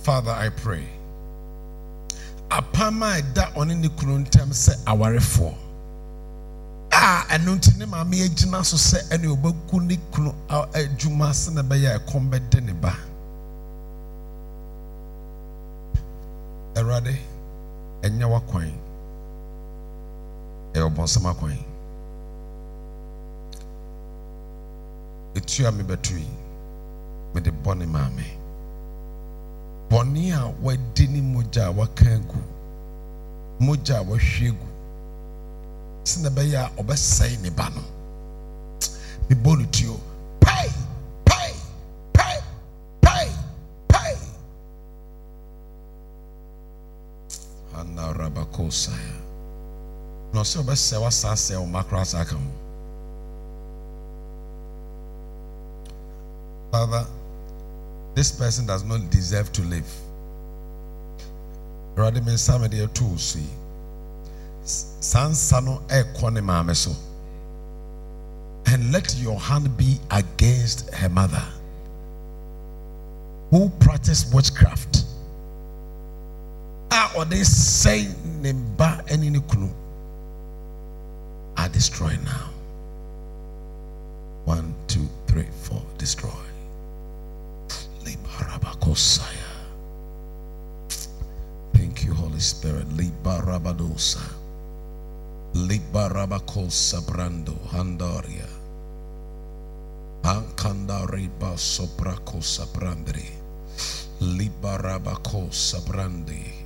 Father, I pray. Apama eda oni ni kunu ntem se awarefo. Eno nti ne maame agina so se ene obaku ni kunu adwuma se na be ya ekombede ne ba. Erade enya wakwan. E obonsama kwan. Etua me betui. Me de boni maame. Boni a wadi ni moja wakangu. Moja wahwegu. Sina baya obesai ne ba no. Me bonu tio. Pay. Ana rabakosa. No so obesai wasase o makrasa aka ho. Father, this person does not deserve to live. Rather than somebody else to see. Sansano ekone mame so. And let your hand be against her mother, who practice witchcraft. Or they say nemba any nikunu are destroyed now. 1, 2, 3, 4, destroy. Thank you, Holy Spirit. Libarabadosa. Libarabakosa brando handaria. Ankandariba sobrakosa brandri. Libarabakosa brandi.